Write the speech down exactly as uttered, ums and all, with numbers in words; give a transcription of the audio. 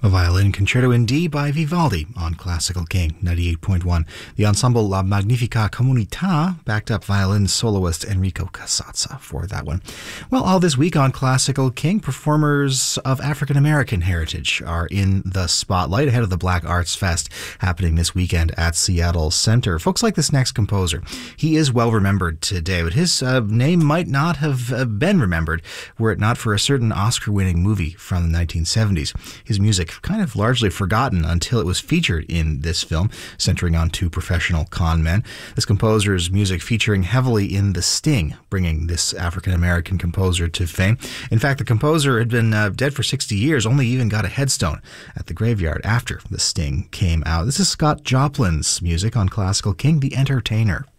A violin concerto in D by Vivaldi on Classical King ninety-eight point one. The ensemble La Magnifica Comunità backed up violin soloist Enrico Casazza for that one. Well, all this week on Classical King, performers of African American heritage are in the spotlight ahead of the Black Arts Fest happening this weekend at Seattle Center. Folks like this next composer. He is well remembered today, but his uh, name might not have uh, been remembered were it not for a certain Oscar-winning movie from the nineteen seventies. His music kind of largely forgotten until it was featured in this film, centering on two professional con men. This composer's music featuring heavily in The Sting, bringing this African-American composer to fame. In fact, the composer had been uh, dead for sixty years, only even got a headstone at the graveyard after The Sting came out. This is Scott Joplin's music on Classical King, The Entertainer.